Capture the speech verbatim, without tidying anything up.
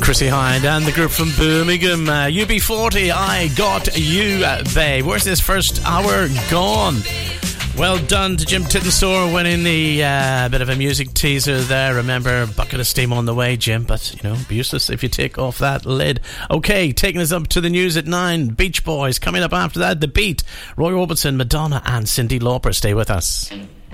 Chrissie Hynde and the group from Birmingham, uh, U B forty, I Got You, uh, babe. Where's this first hour gone? Well done to Jim Tittensore winning the uh, bit of a music teaser there. Remember, bucket of steam on the way, Jim, but, you know, useless if you take off that lid. Okay, taking us up to the news at nine. Beach Boys coming up after that. The Beat, Roy Orbison, Madonna and Cyndi Lauper. Stay with us.